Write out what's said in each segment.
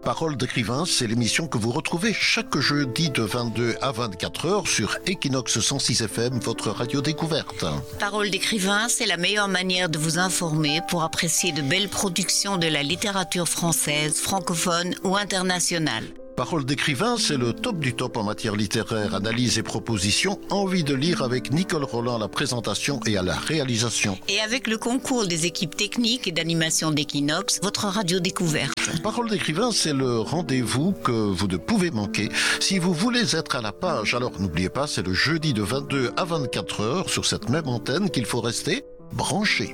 Paroles d'écrivain, c'est l'émission que vous retrouvez chaque jeudi de 22 à 24 heures sur Equinox 106 FM, votre radio découverte. Paroles d'écrivain, c'est la meilleure manière de vous informer pour apprécier de belles productions de la littérature française, francophone ou internationale. Paroles d'écrivain, c'est le top du top en matière littéraire, analyse et proposition. Envie de lire avec Nicole Roland à la présentation et à la réalisation. Et avec le concours des équipes techniques et d'animation d'Equinox, votre radio découverte. Paroles d'écrivain, c'est le rendez-vous que vous ne pouvez manquer. Si vous voulez être à la page, alors n'oubliez pas, c'est le jeudi de 22 à 24 heures sur cette même antenne qu'il faut rester branché.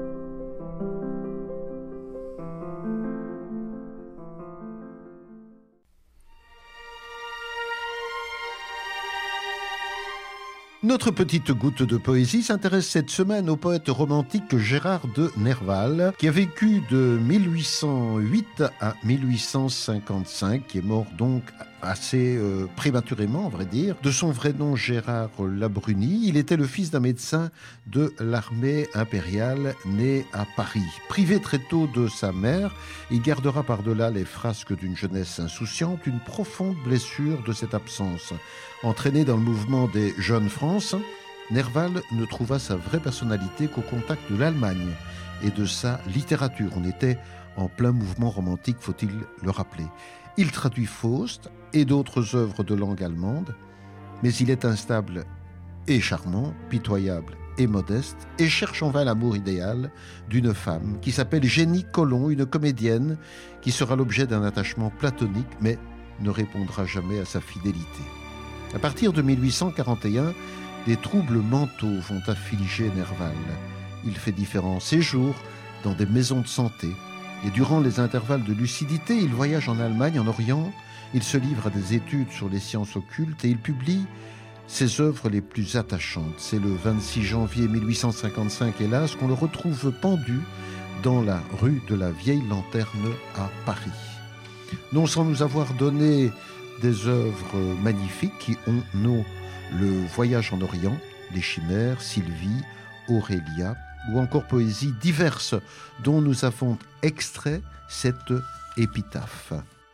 Notre petite goutte de poésie s'intéresse cette semaine au poète romantique Gérard de Nerval, qui a vécu de 1808 à 1855, qui est mort donc assez prématurément, à vrai dire. De son vrai nom, Gérard Labrunie, il était le fils d'un médecin de l'armée impériale né à Paris. Privé très tôt de sa mère, il gardera par-delà les frasques d'une jeunesse insouciante une profonde blessure de cette absence. Entraîné dans le mouvement des Jeunes France, Nerval ne trouva sa vraie personnalité qu'au contact de l'Allemagne et de sa littérature. On était en plein mouvement romantique, faut-il le rappeler. Il traduit Faust et d'autres œuvres de langue allemande, mais il est instable et charmant, pitoyable et modeste, et cherche en vain l'amour idéal d'une femme qui s'appelle Jenny Colomb, une comédienne qui sera l'objet d'un attachement platonique, mais ne répondra jamais à sa fidélité. À partir de 1841, des troubles mentaux vont affliger Nerval. Il fait différents séjours dans des maisons de santé, et durant les intervalles de lucidité, il voyage en Allemagne, en Orient, il se livre à des études sur les sciences occultes et il publie ses œuvres les plus attachantes. C'est le 26 janvier 1855, hélas, qu'on le retrouve pendu dans la rue de la Vieille Lanterne à Paris. Non sans nous avoir donné des œuvres magnifiques qui ont Le Voyage en Orient, Les Chimères, Sylvie, Aurélia, ou encore poésies diverses dont nous avons extrait cette épitaphe.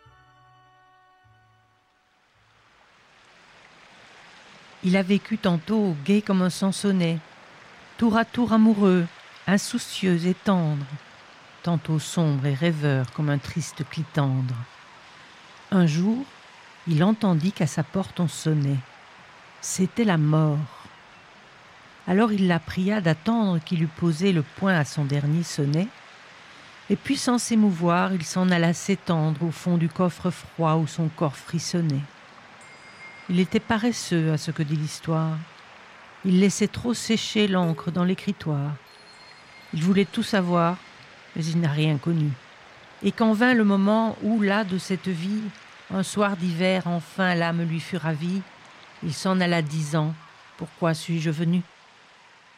Il a vécu tantôt gai comme un sansonnet, tour à tour amoureux, insoucieux et tendre, tantôt sombre et rêveur comme un triste clitandre. Un jour, il entendit qu'à sa porte on sonnait. C'était la mort. Alors il la pria d'attendre qu'il eût posé le poing à son dernier sonnet, et puis sans s'émouvoir, il s'en alla s'étendre au fond du coffre froid où son corps frissonnait. Il était paresseux à ce que dit l'histoire. Il laissait trop sécher l'encre dans l'écritoire. Il voulait tout savoir, mais il n'a rien connu. Et quand vint le moment où, là de cette vie, un soir d'hiver, enfin l'âme lui fut ravie, il s'en alla disant « Pourquoi suis-je venu ?»